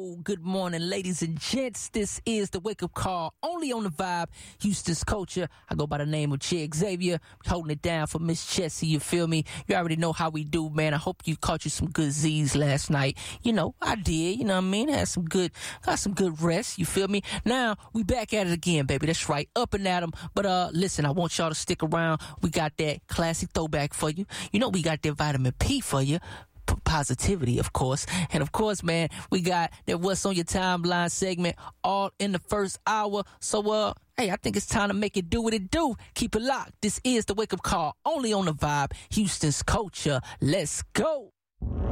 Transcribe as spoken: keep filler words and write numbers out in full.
Yo, good morning, ladies and gents. This is the Wake Up Call, only on the Vibe, Houston's Culture. I go by the name of Jay Xavier, holding it down for Miss Chessie, you feel me? You already know how we do, man. I hope you caught you some good Z's last night. You know, I did, you know what I mean? Had some good, got some good rest, you feel me? Now, we back at it again, baby. That's right, up and at 'em. But, uh, listen, I want y'all to stick around. We got that classic throwback for you. You know, we got that vitamin P for you. Positivity, of course. And of course, man, we got that What's on Your Timeline segment all in the first hour. So, uh, hey, I think it's time to make it do what it do. Keep it locked. This is the Wake Up Call, only on the Vibe, Houston's Culture. Let's go.